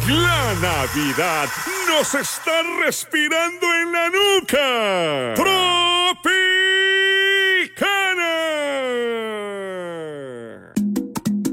La Navidad nos está respirando en la nuca.